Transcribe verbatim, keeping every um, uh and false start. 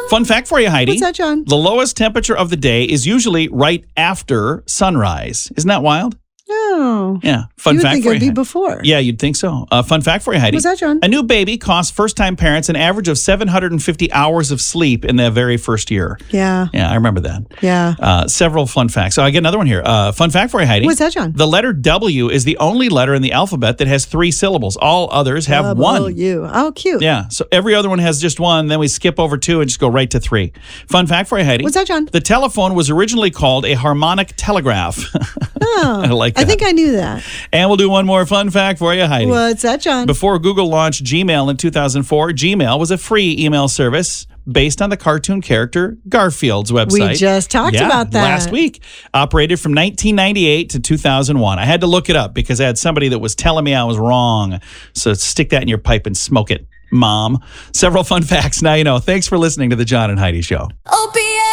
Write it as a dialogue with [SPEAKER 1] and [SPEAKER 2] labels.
[SPEAKER 1] Fun fact for you, Heidi.
[SPEAKER 2] What's that, John?
[SPEAKER 1] The lowest temperature of the day is usually right after sunrise. Isn't that wild?
[SPEAKER 2] Oh.
[SPEAKER 1] Yeah. Fun
[SPEAKER 2] you would
[SPEAKER 1] fact
[SPEAKER 2] think
[SPEAKER 1] for
[SPEAKER 2] it would
[SPEAKER 1] you.
[SPEAKER 2] be before.
[SPEAKER 1] Yeah, you'd think so. Uh, fun fact for you, Heidi.
[SPEAKER 2] What's that, John?
[SPEAKER 1] A new baby costs first-time parents an average of seven hundred fifty hours of sleep in their very first year.
[SPEAKER 2] Yeah.
[SPEAKER 1] Yeah, I remember that.
[SPEAKER 2] Yeah.
[SPEAKER 1] Uh, several fun facts. So I get another one here. Uh, fun fact for you, Heidi.
[SPEAKER 2] What's that, John?
[SPEAKER 1] The letter W is the only letter in the alphabet that has three syllables. All others have one.
[SPEAKER 2] W. Oh, cute.
[SPEAKER 1] Yeah, so every other one has just one. Then we skip over two and just go right to three. Fun fact for you, Heidi.
[SPEAKER 2] What's that, John?
[SPEAKER 1] The telephone was originally called a harmonic telegraph.
[SPEAKER 2] Oh.
[SPEAKER 1] I like that.
[SPEAKER 2] I think I knew that.
[SPEAKER 1] And we'll do one more fun fact for you, Heidi.
[SPEAKER 2] What's that, John?
[SPEAKER 1] Before Google launched Gmail in two thousand four, Gmail was a free email service based on the cartoon character Garfield's website.
[SPEAKER 2] We just talked
[SPEAKER 1] yeah,
[SPEAKER 2] about that.
[SPEAKER 1] last week. Operated from nineteen ninety-eight to two thousand one. I had to look it up because I had somebody that was telling me I was wrong. So stick that in your pipe and smoke it, Mom. Several fun facts now you know. Thanks for listening to the John and Heidi Show.
[SPEAKER 3] O P